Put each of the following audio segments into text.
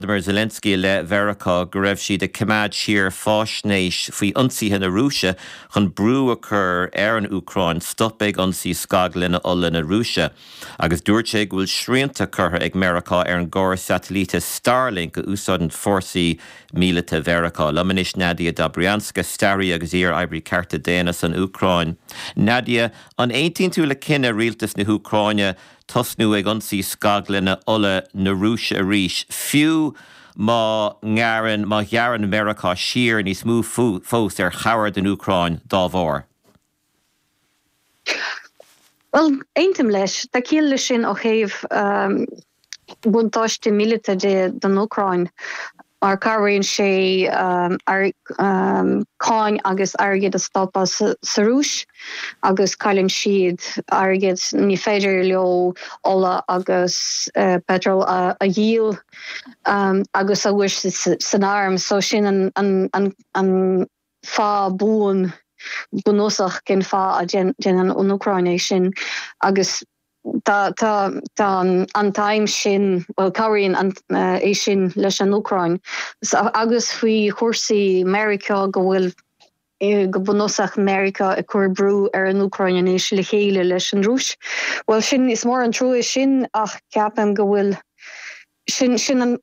Vladimir Zelensky le Verica go raibh siad de cimad siar fásnéis faoi ionsaithe na Rúise chun brú a chur ar an Ucráin stopig ionsaí scaglin ola na Rúise. Agus dúirte bhfuil srianta curtha ag America ar an gcóir satellite Starlink a úsáid an fórsaí míleata Verica. Lamanis Nadia Dobrianska starí agus íar Ivory Carta déana an Ucráin. Nadia, an 18 tú le cinenne rialtas na Ucráine tosnú ag ionsaí scaglin ola na Rúise a ríis. Fiú má ghearan America siar níos mú fós ar chabhar den Ucráin dá bhór. Well, eintim leis, tá cíal sin ó chéibh buntáiste míleata den Ucráin. Mar carraíonn sé cáin agus airgid a stoppa sa Rúis, agus cailinn siad airgid ní féidir leo ola agus petrol a dhíal agus a bhuair san arm, so sin an fá bún bunósach cin fá a gen an Ucráine sin agus Tá an taim sin, well, carraíonn é sin leis an Ucráin. Agus faoi chósaí America go bhfuil go bunósach America a chur brú ar an Ucráin éis le chéile leis an Rúis. Well, sin is mór an trúis sin ach ceapam go bhfuil sin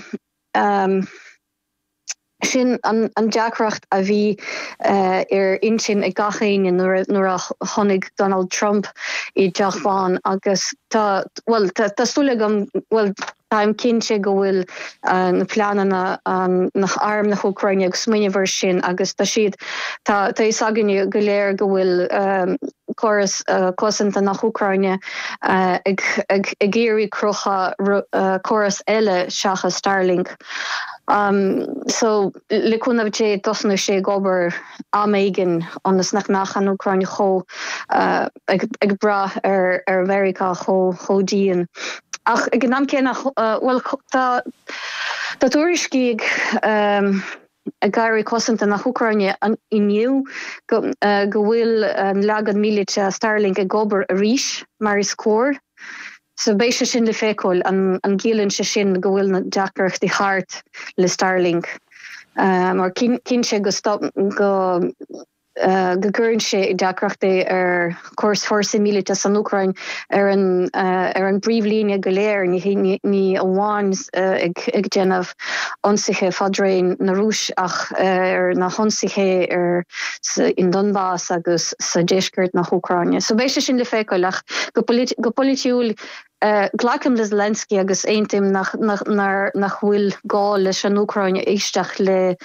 an deacracht a bhí ar intin ag gachéin nuair a chonig Donald Trump I deachbháin agus tá súla táim cinse go bhfuil na pleanana nach arm nach Ucráine agus smaoinehar sin agus tá siad tá is aganine go léir go bhfuil choras cosanta nach Ucráine ag géirí crucha choras eile seacha Starlink. So le cúnamh sé tosnú sé gobar améigen anas nach an Ucráine cho ag bra ar America chodíon. Ach ag gnám cénach well tá tuairiscíigh a gairí cosanta nach Ucráine inniu go bhfuil an leagad míleata Starlink ag gobar a ríis mar is cór. So béise sin le fécol an gílann se sin go bhfuil na deacracht I hart le Starlink. Mar cinse go stop go gurn sé I deacrachta ar córas fórsaí míleata san Ucráin ar an bríomhlíne go léir ní amháin ag déanamh ionsaithe fadréin na Rúis ach ar na honsaithe ar in Donbass agus sa déisceart nach Ucráine. So béise sin le fécol ach go politiúil Glacam le Zelensky agus eintim nach bhfuil gá leis an Ucráine éisteach le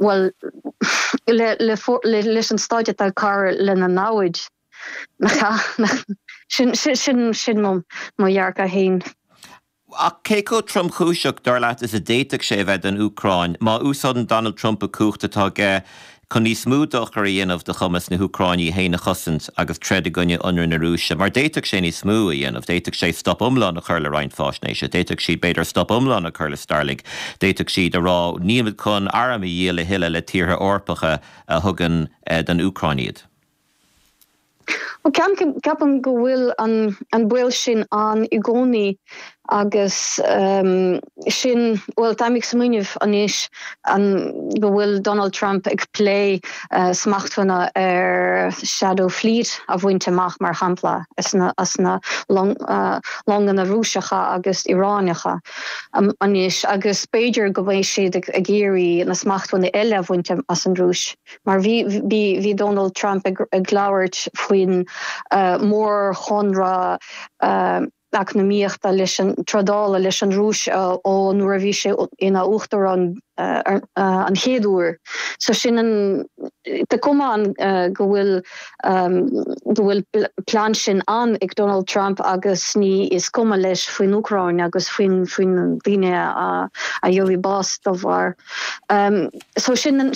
leis an stáide a car le na náid sin má dhearca hain. A céco Trump chúiseach dar leat is a déiteach sé bheith an Ucráin, má úsáid Donald Trump a cúchtatá chun níos smúdach ar dhéanamh de chumas na Ucráine héna chosint agus tred a gunne anir na Rúise. Mar déiteach sé níos smú a dhéanamh, déiteach sé stop umlán a chur le Ryan Fásnéise, déiteach siad beidir stop umlán a chur le Starlink, déiteach siad a rá níomad chun aram a dhéal le hiile le tíortha orpacha a thugan den Ucráiniad. Well, ceapan go bhfuil an buil sin an I gcónaí agus sin, well, táimigh smaoineh aníis go bhfuil Donald Trump ag play smachtfanna ar Shadow Fleet a bhainteach mar hampla as na longan na Rúiseacha agus Iráneacha aníis agus Beiidir go bhfuil siad ag géirí na smachtfanna eile a bhainte as an Rúis. Mar bhí Donald Trump ag labhairt faoin mór chonra economíochta leis an tradála leis an Rúis ó nuair a bhí sé ina uachtar an chéadúir. So sin tá cumán go bhfuil plán sin an ag Donald Trump agus ní is cuma leis faoin Ucráin agus faoin bhíine a dheobhí bás do bhar. So sin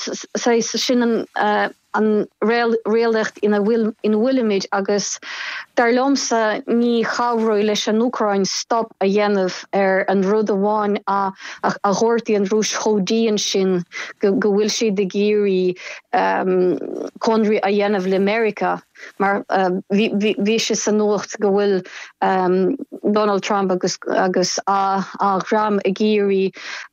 an réalacht in bhuilimid agus dar lomsa ní chabhróidh leis an Ucráin stop a dhéanamh ar an rud amháin a chóirtaí an Rúis chodíonn sin go bhfuil siad de géirí conri a dhéanamh le America, mar bhí sé san nuacht go bhfuil Donald Trump agus gram a géirí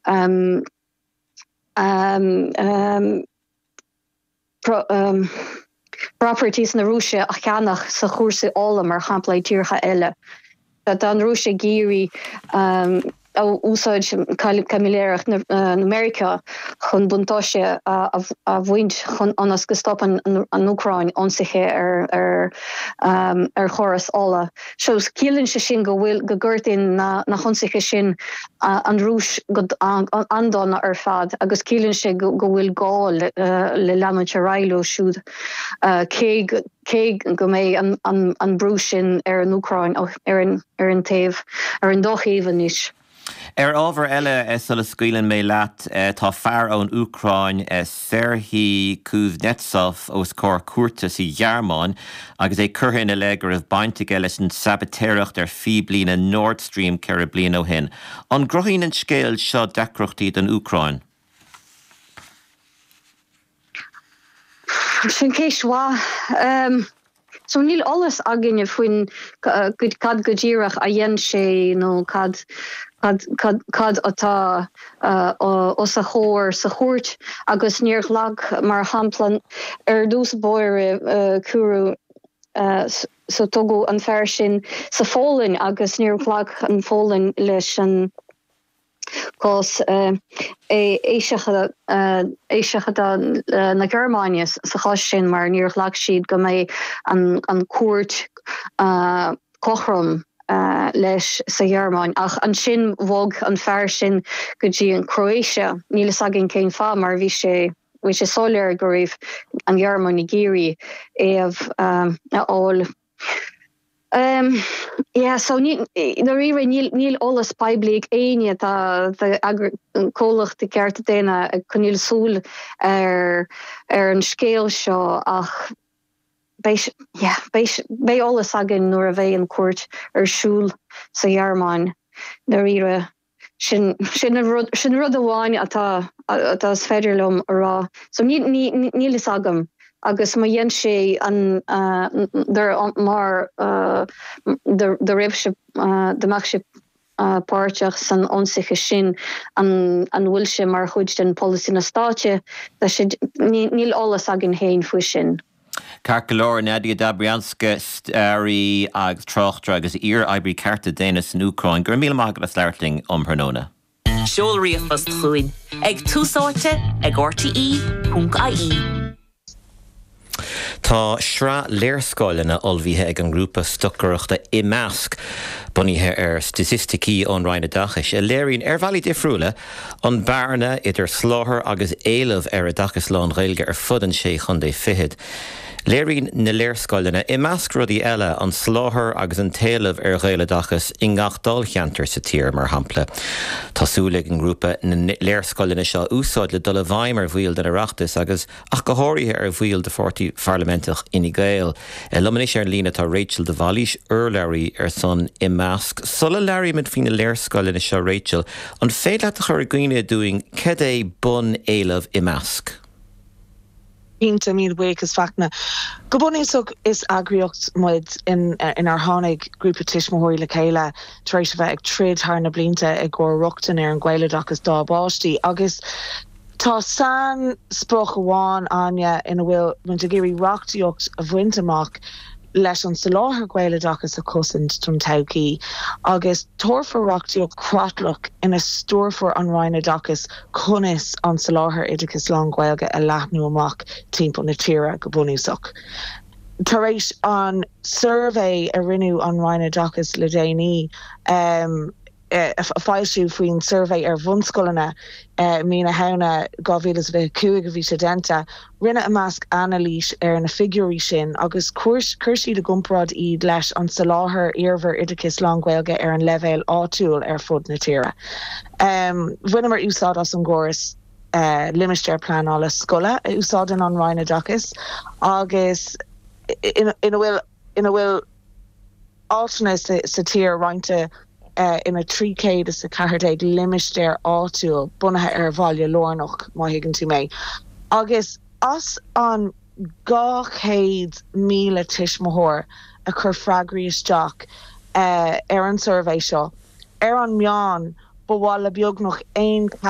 properties na Rússia a cheannach sa chósa ála mar champlaid tíorcha eile. Dat an Rússia géirí úsáid camiléireach na America chun buntáise a bhaint chun anas go stop an Ucrain onsaithe ar choras ála. Seos cílann se sin go bhfuil go gcuirtín na chunsaithe sin an Rúis andóna ar fad, agus cílann se go bhfuil gáil le leanúte railú siúd cé go méid an brú sin ar an Ucrain ar an taobh ar an dóchéhan níos. Ábhar eile sulla scaoileann mé leat tá fear ón Ucrain Serhii Kuznetsov os cór cuartas i Ghearmáin agus é curthain le gur raibh bainte leis an sabotéireacht ar fi bliana Nord Stream ceithre bliain ó hin. An grothíonn an scéal seo deacrochtaí don Ucrain? Sin céisá. So níl alles aginne faoin cad go ddíireach a dhéan sé nó cad atá os a chóir sa chóirt agus níor lag mar hamplan ar dús bóire cuaú so tugu an fear sin sa fólinn agus níor lag an fólinn leis an cos éisecha na Germáine sa chas sin mar níor lag siad go méid an cuairt cochrom leis sa Ghearmáin ach an sin bhog an fear sin go dtí an Croatia nílas agin céim fá mar bhí sé soléir go raibh an Ghearmáin i géirí áil. So níl ólas peiblig éine tá cólach de cearta déine chuníl súl ar an scéal seo ach bé ólas agin nuair a bheith an cuairt ar siúl sa Ghearmáin na rire sin rud amháin atá féidirlumm ará. So níl is agam. Agus ma dhéan sé an mar de raibh deach se páirteach san onsaithe sin an bhfuil se mar chuid den policy na státe níl ólas agin héin faoi sin. Ceart go leor Nadia Dobryanska airí agus trochtra agus oibre cearta déanaine san Ucrain gur míle maith agus leirling Hrnóna. Seolraíochas chuin ag túsáte ag RTE.ie. Tá sra léirscoileanna olmhíthe ag an grúpa stocareachta I Measc bunithe ar statisticí ón Rhine Dachais. Léiríonn ar bhailí difriúla an bearna idir sláthair agus éileamh ar a Dachas Lán Ghaeilge ar fudan sé chun é fichead. Léiríonn na léirscoileanna I Measc rudaí eile an sláthair agus an taobh ar Ghaeilge Dachas I ngach dul cheantar sa tír mar hampla. Tásúla an grúpa na léirscoileanna seo úsáid le dul a bhaim ar bhuiil den Oireachtas agus ach go háirithe ar bhuiil de fortí parlamentach Fine Gael. Lumanis ar lína tá Rachel de Vallis Larry ar son I Measc. Sulla Larry mit fine léirscoileanna seo Rachel an féad leat a chur gcuine dúing cad é bun éileamh I Measc. Ínta míad buchas facna. Go buníosach is agriocht muid in ar tháinig grúpa tismóirí le chéile tar éis bheith ag tríd thar na blianta ag go ruachtain ar an Ghaeilge Dachas dá báistí agus tá san spruch amháin aine ina bhfuil muinte géirí reachtaíocht a bhaint amach leis an sa láthair Ghaeilge Dachas a cosint trom todhchaí agus torfar reachtaíocht cratlach ina stórfar an Rhine Dachas conas an sa láthair Oideachas Lán Ghaeilge a leathnú amach timpeall na tíre go buníosach. Tar éis an survey a rinneadh an Rhine Dachas le déanaí a fáilsiú faoin survey ar bhunscoileanna mína hena 2015 bhí sé denta rinne a measc analís ar na figurí sin agus cuirsaí de gumparad iad leis an sa láthair iarmhar Oideachas Lán Ghaeilge ar an leibhéal áitiúil ar fud na tíre. Bhuiine mar úsáid as an gcóras limisteir pleanála scoile úsáidan an Rhine Dachas agus ina bhfuil áitina sa tír roinnte ina 300 is a cahardéid limisteir áitiúil bunathe ar bhaile lornach má higann tú mé. Agus as an 200,000 tiismóthóir a chur freagraí isteach ar an survey seo ar an meán ba bháil le beag noch 1